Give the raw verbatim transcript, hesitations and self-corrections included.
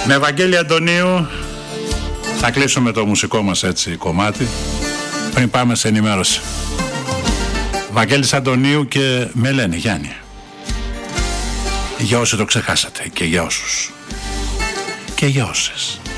Με Βαγγέλη Αντωνίου θα κλείσουμε το μουσικό μας έτσι κομμάτι πριν πάμε σε ενημέρωση. Βαγγέλης Αντωνίου και με λένε Γιάννη. Για όσοι το ξεχάσατε και για όσους και για όσες.